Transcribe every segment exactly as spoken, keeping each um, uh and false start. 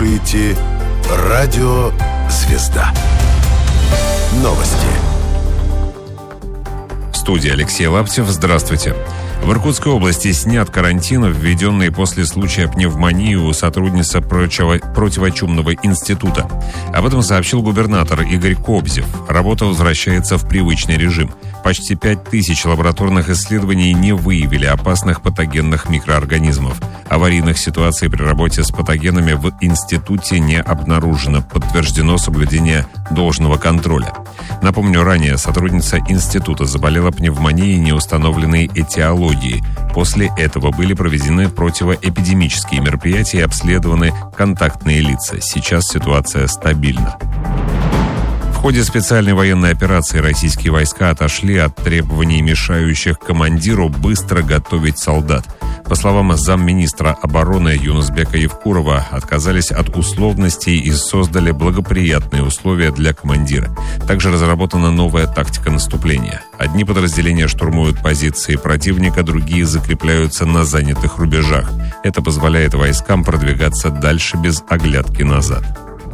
слушаете «Радио Звезда». Новости. В студии Алексей Лаптев. Здравствуйте. В Иркутской области снят карантин, введенный после случая пневмонии у сотрудницы противочумного института. Об этом сообщил губернатор Игорь Кобзев. Работа возвращается в привычный режим. Почти пять тысяч лабораторных исследований не выявили опасных патогенных микроорганизмов. Аварийных ситуаций при работе с патогенами в институте не обнаружено. Подтверждено соблюдение должного контроля. Напомню, ранее сотрудница института заболела пневмонией неустановленной этиологии. После этого были проведены противоэпидемические мероприятия и обследованы контактные лица. Сейчас ситуация стабильна. В ходе специальной военной операции российские войска отошли от требований, мешающих командиру быстро готовить солдат. По словам замминистра обороны Юнусбека Евкурова, отказались от условностей и создали благоприятные условия для командира. Также разработана новая тактика наступления. Одни подразделения штурмуют позиции противника, другие закрепляются на занятых рубежах. Это позволяет войскам продвигаться дальше без оглядки назад.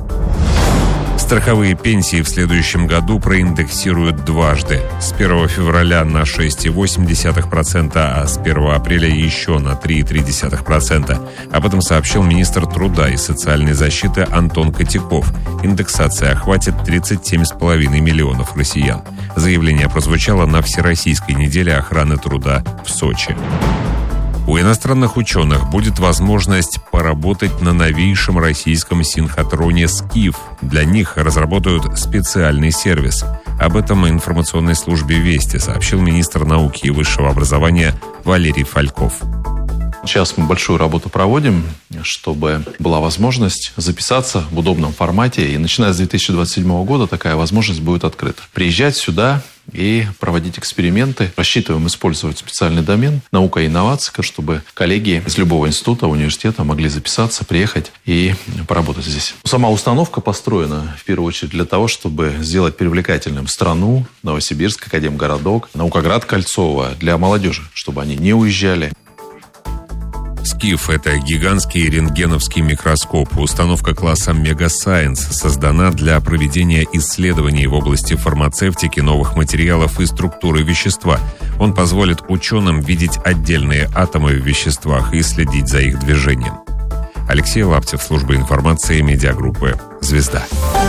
Страховые пенсии в следующем году проиндексируют дважды. С первого февраля на шесть целых восемь десятых процента, а с первого апреля еще на три целых три десятых процента. Об этом сообщил министр труда и социальной защиты Антон Котяков. Индексация охватит тридцать семь целых пять десятых миллионов россиян. Заявление прозвучало на Всероссийской неделе охраны труда в Сочи. У иностранных ученых будет возможность поработать на новейшем российском синхотроне «Скиф». Для них разработают специальный сервис. Об этом в информационной службе «Вести» сообщил министр науки и высшего образования Валерий Фальков. Сейчас мы большую работу проводим, чтобы была возможность записаться в удобном формате. И начиная с две тысячи двадцать седьмого года такая возможность будет открыта. Приезжать сюда и проводить эксперименты. Рассчитываем использовать специальный домен «Наука и инновации», чтобы коллеги из любого института, университета могли записаться, приехать и поработать здесь. Сама установка построена в первую очередь для того, чтобы сделать привлекательным страну, Новосибирск, Академгородок, Наукоград Кольцово для молодежи, чтобы они не уезжали. «Скиф» — это гигантский рентгеновский микроскоп. Установка класса «Мегасайенс» создана для проведения исследований в области фармацевтики, новых материалов и структуры вещества. Он позволит ученым видеть отдельные атомы в веществах и следить за их движением. Алексей Лаптев, служба информации медиагруппы «Звезда».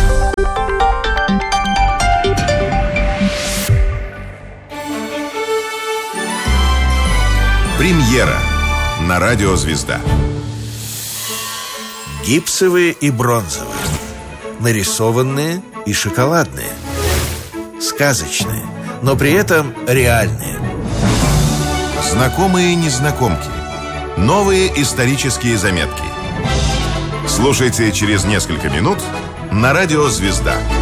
Премьера на радио «Звезда». Гипсовые и бронзовые, нарисованные и шоколадные, сказочные, но при этом реальные. Знакомые незнакомки. Новые исторические заметки. Слушайте через несколько минут на радио «Звезда».